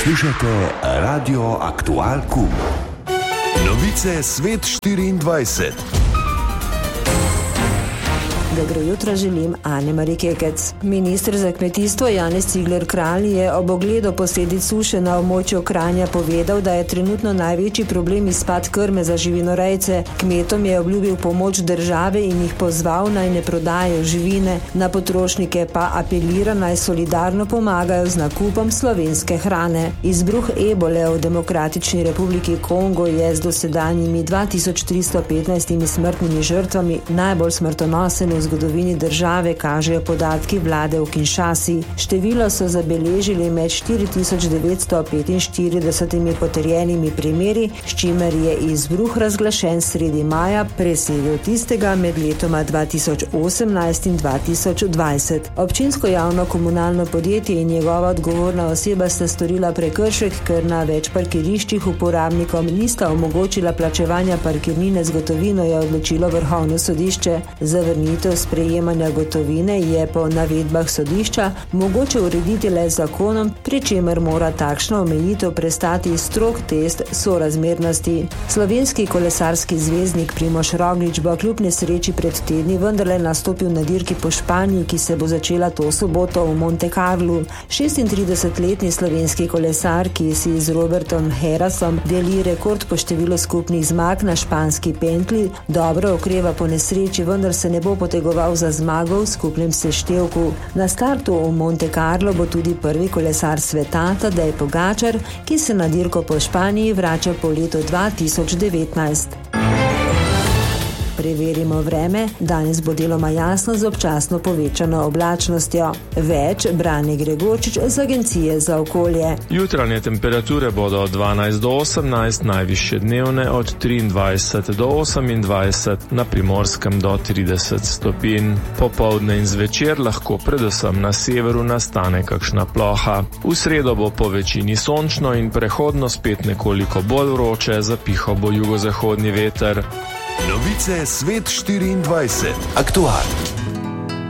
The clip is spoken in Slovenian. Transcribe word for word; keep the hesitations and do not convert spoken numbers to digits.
Poslušajte Radio Aktual Q. Novice Svet štiriindvajset. Dobro jutro želim Ane-Mari Kekec. Minister za kmetijstvo Janez Cigler Kralj je ob ogledu posledic suše na območju Kranja povedal, da je trenutno največji problem izpad krme za živinorejce. Kmetom je obljubil pomoč države in jih pozval, naj ne prodajajo živine. Na potrošnike pa apelira, naj solidarno pomagajo z nakupom slovenske hrane. Izbruh ebole v Demokratični republiki Kongo je z dosedanjimi dva tisoč tristo petnajst smrtnimi žrtvami najbolj smrtonosen v zgodovini države, kažejo podatki vlade v Kinshasi. Število so zabeležili med štiri tisoč devetsto petinštirideset potrjenimi primeri, s čimer je izbruh razglašen sredi maja presegel tistega med letoma dva tisoč osemnajst in dva tisoč dvajset. Občinsko javno komunalno podjetje in njegova odgovorna oseba sta storila prekršek, ker na več parkiriščih uporabnikom nista omogočila plačevanja parkirnine z gotovino, je odločilo Vrhovno sodišče. Zavrnitev sprejemanja gotovine je po navedbah sodišča mogoče urediti le z zakonom, pri čemer mora takšna omejitev prestati strog test sorazmernosti. Slovenski kolesarski zvezdnik Primož Roglič bo kljub nesreči pred tedni vendarle nastopil na dirki po Španiji, ki se bo začela to soboto v Monte Carlu. šestintridesetletni slovenski kolesar, ki si z Robertom Herasom deli rekord po številu skupnih zmag na španski pentlji, dobro okreva po nesreči, vendar se ne bo potegoval za zmago v skupnem seštevku. Na startu v Monte Carlo bo tudi prvi kolesar sveta, Tadej Pogačar, ki se na dirko po Španiji vrača po letu dva tisoč devetnajst. Preverimo vreme. Danes bo deloma jasno z občasno povečano oblačnostjo. Več Brane Gregorčič z Agencije za okolje. Jutranje temperature bodo od dvanajst do osemnajst, najvišje dnevne od triindvajset do osemindvajset, na Primorskem do trideset stopinj. Popoldne in zvečer lahko predvsem na severu nastane kakšna ploha. V sredo bo po večini sončno in prehodno spet nekoliko bolj vroče, zapihal bo jugozahodni veter. Novice Svet štiriindvajset. Aktual.